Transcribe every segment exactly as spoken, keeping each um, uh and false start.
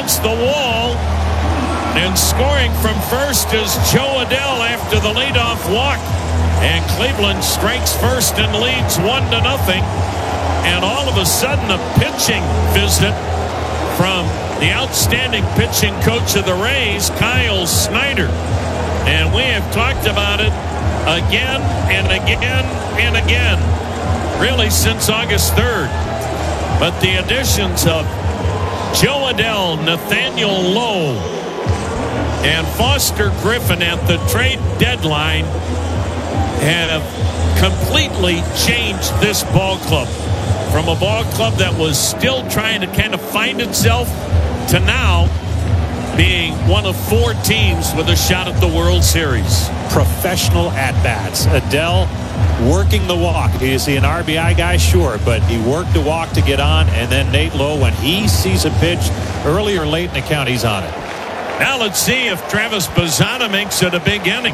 against the wall. And scoring from first is Jo Adell after the leadoff walk. And Cleveland strikes first and leads one to nothing. And all of a sudden a pitching visit from the outstanding pitching coach of the Rays, Kyle Snyder. And we have talked about it again and again and again, really since August third. But the additions of Jo Adell, Nathaniel Lowe, and Foster Griffin at the trade deadline have completely changed this ball club. From a ball club that was still trying to kind of find itself to now being one of four teams with a shot at the World Series. Professional at-bats. Adell working the walk. Is he an R B I guy? Sure, but he worked the walk to get on, and then Nate Lowe, when he sees a pitch early or late in the count, he's on it. Now let's see if Travis Bazzana makes it a big inning.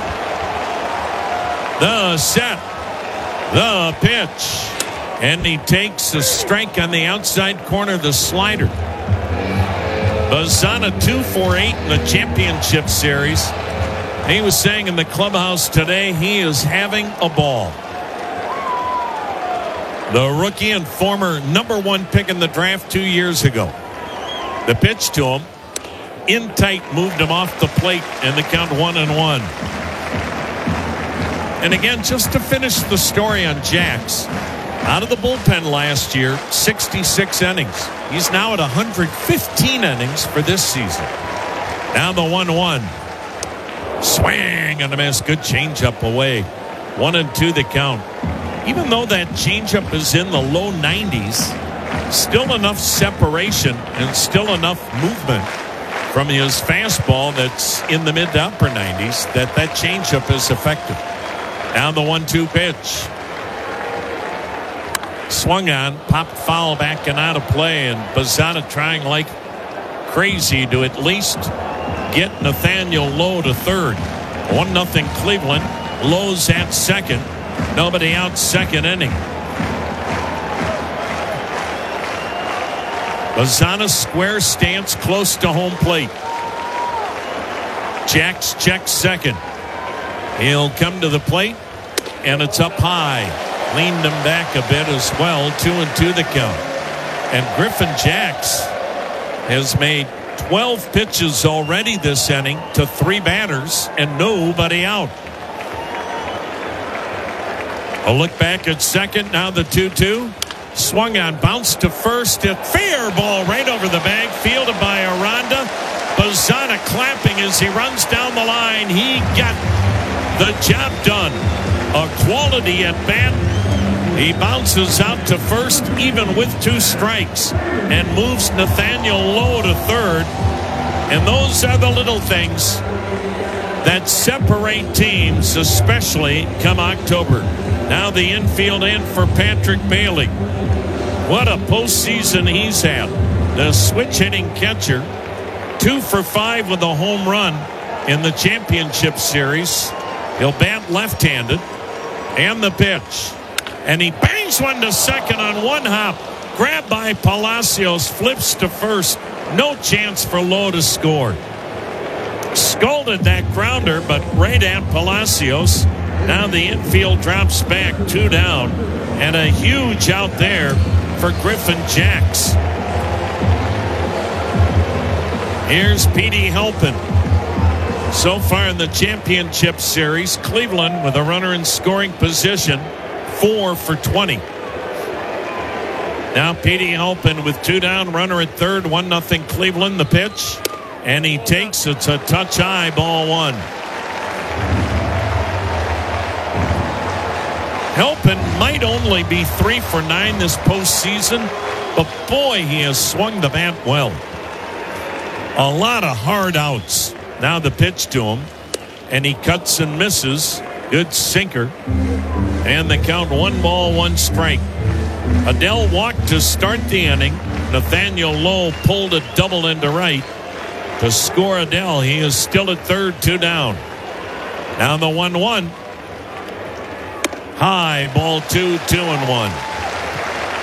The set. The pitch. And he takes a strike on the outside corner, the slider. Bazzana two for eight in the championship series. He was saying in the clubhouse today he is having a ball. The rookie and former number one pick in the draft two years ago. The pitch to him. In tight, moved him off the plate, and the count one and one. And again, just to finish the story on Jax, out of the bullpen last year, sixty-six innings. He's now at one hundred fifteen innings for this season. Now the one one. Swing and a miss. Good changeup away. One and two the count. Even though that changeup is in the low nineties, still enough separation and still enough movement from his fastball that's in the mid to upper nineties that that changeup is effective. Now the one two pitch. Swung on, popped foul back and out of play, and Bazzana trying like crazy to at least get Nathaniel Lowe to third. One nothing Cleveland. Lowe's at second. Nobody out, second inning. Bazzana square stance close to home plate. Jax checks second. He'll come to the plate, and it's up high. Leaned him back a bit as well. Two and two the count. And Griffin Jax has made twelve pitches already this inning to three batters and nobody out. A look back at second. Now the two two. Swung on, bounced to first. A fair ball right over the bag. Fielded by Aranda. Bazzana clapping as he runs down the line. He got the job done. A quality at bat. He bounces out to first even with two strikes and moves Nathaniel Lowe to third. And those are the little things that separate teams, especially come October. Now the infield in for Patrick Bailey. What a postseason he's had. The switch hitting catcher, two for five with a home run in the championship series. He'll bat left-handed. And the pitch. And he bangs one to second on one hop. Grabbed by Palacios, flips to first. No chance for Lowe to score. Scolded that grounder, but right at Palacios. Now the infield drops back, two down. And a huge out there for Griffin Jax. Here's Petey Halpin. So far in the championship series, Cleveland with a runner in scoring position. Four for twenty. Now Petey Halpin with two down, runner at third, one nothing Cleveland. The pitch, and he takes it's a touch high, ball one. Halpin might only be three for nine this postseason, but boy, he has swung the bat well. A lot of hard outs. Now the pitch to him, and he cuts and misses. Good sinker. And the count one ball, one strike. Adell walked to start the inning. Nathaniel Lowe pulled a double into right to score Adell. He is still at third, two down. Now the one one. High, ball two, two and one.